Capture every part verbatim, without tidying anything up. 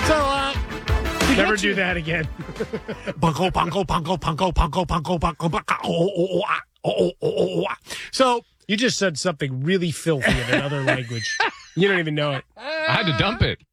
So, uh, never do that again. Punko, punko, punko, punko, punko, punko, punko, punko, oh, oh, oh, ah, oh, oh, oh, oh, ah. So, you just said something really filthy in another language. You don't even know it. I had to dump it.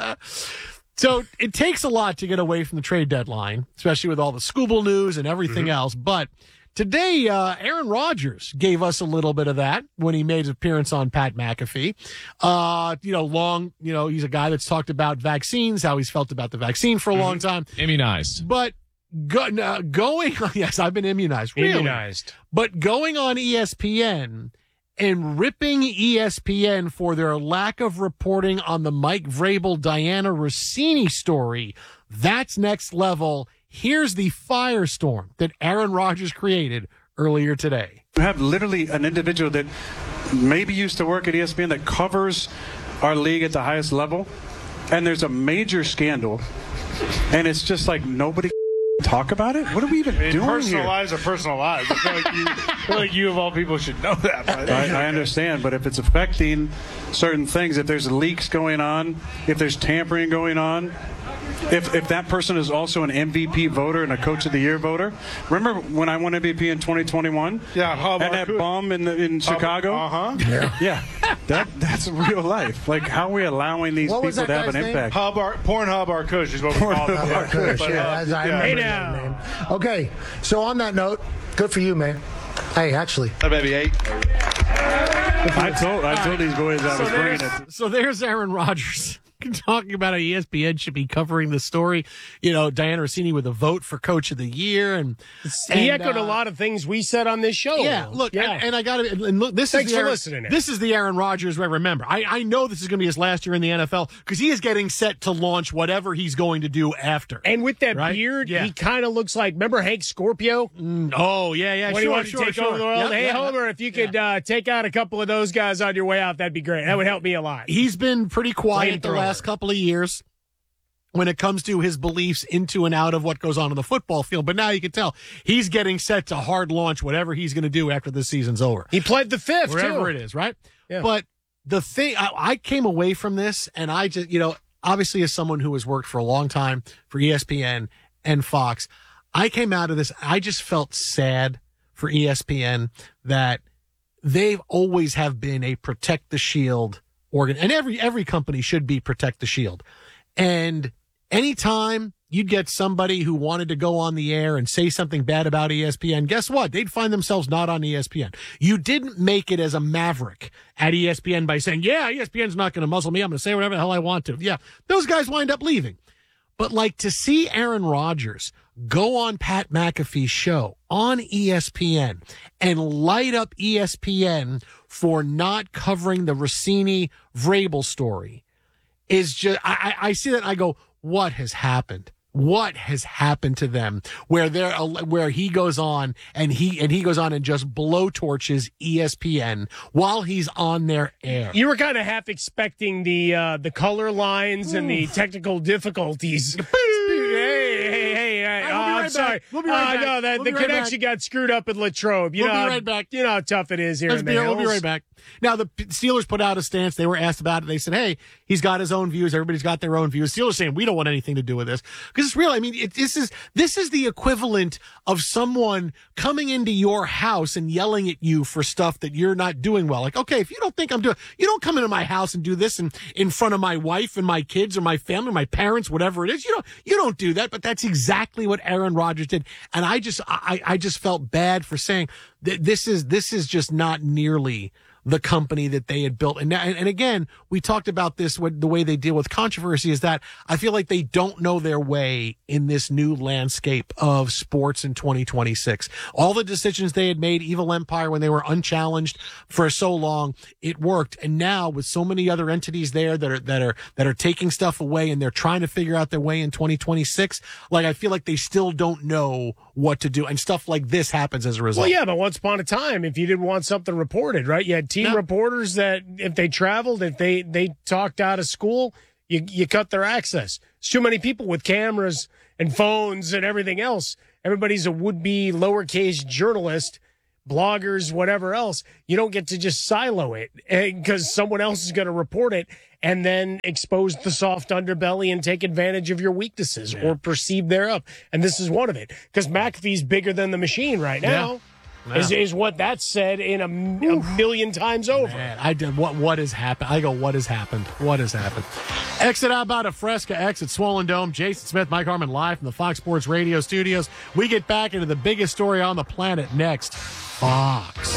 So it takes a lot to get away from the trade deadline, especially with all the Scooble news and everything mm-hmm. else. But today, uh, Aaron Rodgers gave us a little bit of that when he made his appearance on Pat McAfee. Uh, you know, long, you know, he's a guy that's talked about vaccines, how he's felt about the vaccine for a mm-hmm. long time. Immunized. But go, uh, going, yes, I've been immunized. Really. Immunized. But going on E S P N and ripping E S P N for their lack of reporting on the Mike Vrabel, Diana Rossini story, that's next level. Here's the firestorm that Aaron Rodgers created earlier today. You have literally an individual that maybe used to work at E S P N that covers our league at the highest level, and there's a major scandal, and it's just like nobody talk about it? What are we even I mean, doing personal here? lives are personal lives. I feel like you, I feel like you of all people should know that. But. I, I understand, but if it's affecting certain things, if there's leaks going on, if there's tampering going on, if if that person is also an M V P voter and a Coach of the Year voter, remember when I won M V P in twenty twenty-one? Yeah, how about and that bomb in the, in Chicago? Uh huh. Yeah, yeah. That that's real life. Like, how are we allowing these what people to have an name? impact? Hub Ar- Pornhub Arkush is what we call it. Pornhub Arkush, But, yeah, uh, as I yeah. remember Hey, that name. Okay, so on that note, good for you, man. Hey, actually, Hey, baby, eight. I told I told these boys I So was bringing there's, it. so there's Aaron Rodgers talking about how E S P N should be covering the story. You know, Diana Rossini with a vote for Coach of the Year, and, He and, echoed uh, a lot of things we said on this show. Yeah, look, yeah. And, and I got to, and look, this Thanks is the for Aaron, listening. This is the Aaron Rodgers I remember. I, I know this is going to be his last year in the N F L because he is getting set to launch whatever he's going to do after. And with that Right? beard, Yeah. he kind of looks like, remember Hank Scorpio? Mm, oh, yeah, yeah, when sure, he wanted sure, to take sure. over the world. Yep, hey, yeah, Homer, yeah. if you could uh, take out a couple of those guys on your way out, that'd be great. That would help me a lot. He's been pretty quiet the Flamethrower. last couple of years when it comes to his beliefs into and out of what goes on in the football field. But now you can tell he's getting set to hard launch whatever he's going to do after the season's over. He pled the fifth, Wherever too. it is, right? Yeah. But the thing, I, I came away from this and I just, you know, obviously as someone who has worked for a long time for E S P N and Fox, I came out of this, I just felt sad for E S P N that they've always have been a protect the shield organ, and every, every company should be protect the shield. And anytime you'd get somebody who wanted to go on the air and say something bad about E S P N, guess what? They'd find themselves not on E S P N. You didn't make it as a maverick at E S P N by saying, yeah, E S P N's not going to muzzle me. I'm going to say whatever the hell I want to. Yeah, those guys wind up leaving. But like to see Aaron Rodgers go on Pat McAfee's show on E S P N and light up E S P N for not covering the Rossini Vrabel story is just, I, I see that and I go, what has happened? What has happened to them where they're, where he goes on and he, and he goes on and just blowtorches E S P N while he's on their air. You were kind of half expecting the uh, the color lines and the technical difficulties. hey, hey, hey, hey. All right, we'll oh, be I'm right sorry. back. We'll be right uh, back. No, the, We'll the be right connection back. got screwed up at Latrobe. You We'll know, be right back. You know how tough it is here Let's in be, the we'll be hills. right back. Now, the Steelers put out a stance. They were asked about it. They said, hey, he's got his own views. Everybody's got their own views. Steelers saying, we don't want anything to do with this. Because it's real. I mean, it, this is this is the equivalent of someone coming into your house and yelling at you for stuff that you're not doing well. Like, okay, if you don't think I'm doing, you don't come into my house and do this in, in front of my wife and my kids or my family, my parents, whatever it is. You don't, you don't do that. But that's exactly what Aaron Rodgers did. And I just, I, I just felt bad for saying that this is, this is just not nearly the company that they had built. And now, and again, we talked about this with the way they deal with controversy is that I feel like they don't know their way in this new landscape of sports in twenty twenty-six. All the decisions they had made, Evil Empire, when they were unchallenged for so long, it worked. And now with so many other entities there that are, that are, that are taking stuff away and they're trying to figure out their way in twenty twenty-six, like I feel like they still don't know what to do. And stuff like this happens as a result. Well, yeah, but once upon a time, if you didn't want something reported, right, you had team No. reporters that if they traveled, if they, they talked out of school, you, you cut their access. It's too many people with cameras and phones and everything else. Everybody's a would-be lowercase journalist. bloggers, whatever else, you don't get to just silo it because someone else is going to report it and then expose the soft underbelly and take advantage of your weaknesses Yeah. or perceive thereof. And this is one of it because McAfee's bigger than the machine right now. Yeah. Is, is what that's said in a, m- a million times over. Man, I did what what has happened? I go, what has happened? What has happened? Exit out about a Fresca, exit Swollen Dome. Jason Smith, Mike Harmon live from the Fox Sports Radio studios. We get back into the biggest story on the planet next. Fox.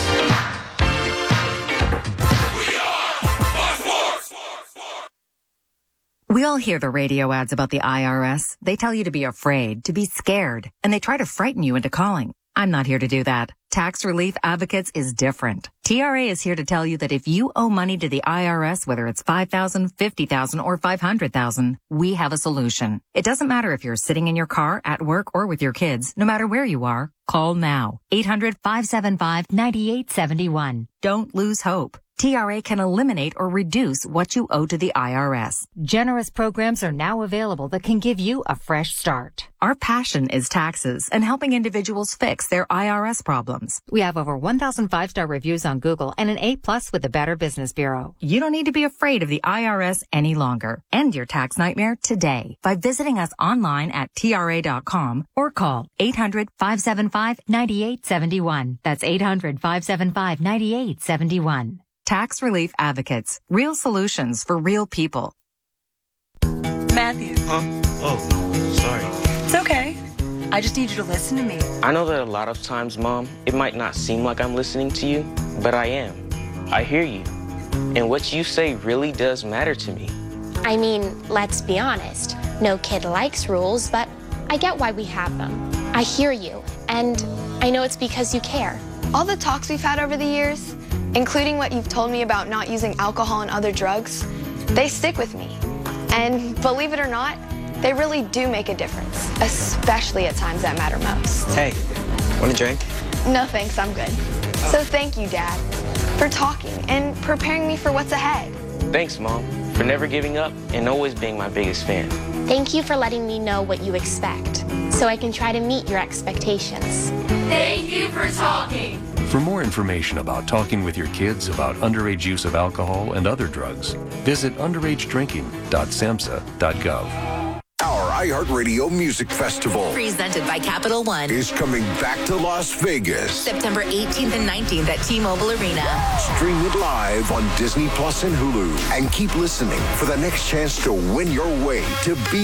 We all hear the radio ads about the I R S. They tell you to be afraid, to be scared, and they try to frighten you into calling. I'm not here to do that. Tax Relief Advocates is different. T R A is here to tell you that if you owe money to the I R S, whether it's five thousand dollars, fifty thousand dollars, or five hundred thousand dollars, we have a solution. It doesn't matter if you're sitting in your car, at work, or with your kids. No matter where you are, call now. eight hundred, five seven five, nine eight seven one. Don't lose hope. T R A can eliminate or reduce what you owe to the I R S. Generous programs are now available that can give you a fresh start. Our passion is taxes and helping individuals fix their I R S problems. We have over one thousand five-star reviews on Google and an A plus with the Better Business Bureau. You don't need to be afraid of the I R S any longer. End your tax nightmare today by visiting us online at T R A dot com or call eight hundred, five seven five, nine eight seven one. That's eight hundred, five seven five, nine eight seven one. Tax Relief Advocates. Real solutions for real people. Matthew. Huh? Oh, sorry. It's okay. I just need you to listen to me. I know that a lot of times, Mom, it might not seem like I'm listening to you, but I am. I hear you. And what you say really does matter to me. I mean, let's be honest. No kid likes rules, but I get why we have them. I hear you, and I know it's because you care. All the talks we've had over the years, including what you've told me about not using alcohol and other drugs, they stick with me. And believe it or not, they really do make a difference, especially at times that matter most. Hey, want a drink? No thanks, I'm good. So thank you, Dad, for talking and preparing me for what's ahead. Thanks, Mom, for never giving up and always being my biggest fan. Thank you for letting me know what you expect, so I can try to meet your expectations. Thank you for talking. For more information about talking with your kids about underage use of alcohol and other drugs, visit underage drinking dot samhsa dot gov. Our iHeartRadio Music Festival, presented by Capital One, is coming back to Las Vegas. September eighteenth and nineteenth at T-Mobile Arena. Stream it live on Disney Plus and Hulu. And keep listening for the next chance to win your way to be